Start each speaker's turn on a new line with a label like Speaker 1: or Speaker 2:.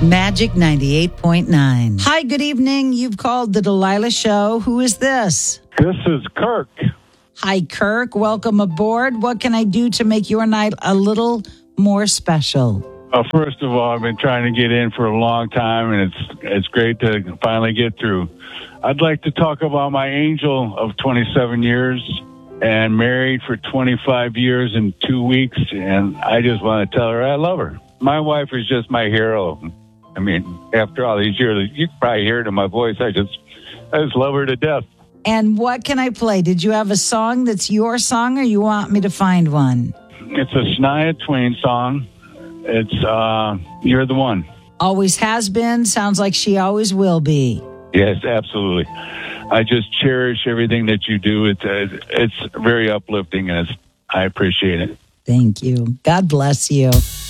Speaker 1: Magic 98.9. Hi, good evening. You've called the Delilah Show. Who is this?
Speaker 2: This is Kirk.
Speaker 1: Hi, Kirk. Welcome aboard. What can I do to make your night a little more special?
Speaker 2: First of all, I've been trying to get in for a long time, and it's great to finally get through. I'd like to talk about my angel of 27 years and married for 25 years and 2 weeks, and I just want to tell her I love her. My wife is just my hero. I mean, after all these years, you can probably hear it in my voice. I just love her to death.
Speaker 1: And what can I play? Did you have a song that's your song, or you want me to find one?
Speaker 2: It's a Shania Twain song. It's You're the One.
Speaker 1: Always has been. Sounds like she always will be.
Speaker 2: Yes, absolutely. I just cherish everything that you do. It's very uplifting, and I appreciate it.
Speaker 1: Thank you. God bless you.